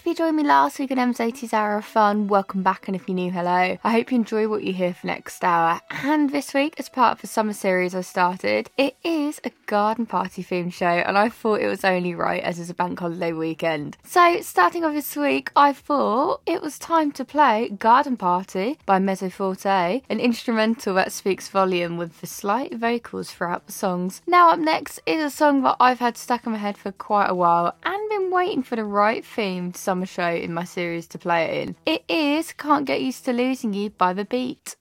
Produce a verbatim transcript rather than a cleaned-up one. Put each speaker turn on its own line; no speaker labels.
if you joined me last week on Em's eighties Hour of Fun, welcome back, and if you're new, hello. I hope you enjoy what you hear for next hour. And this week, as part of the summer series I started, it is a garden party themed show, and I thought it was only right as it's a bank holiday weekend. So, starting off this week, I thought it was time to play Garden Party by Mezzo Forte, an instrumental that speaks volume with the slight vocals throughout the songs. Now up next is a song that I've had stuck in my head for quite a while and been waiting for the right themed summer show in my series to play it in. It is Can't Get Used to Losing You by The Beat.